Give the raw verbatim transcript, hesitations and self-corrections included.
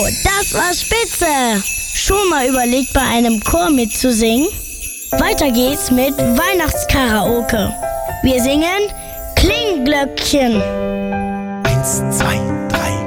das war spitze! Schon mal überlegt, bei einem Chor mitzusingen? Weiter geht's mit Weihnachtskaraoke. Wir singen Klingglöckchen. Eins, zwei, drei.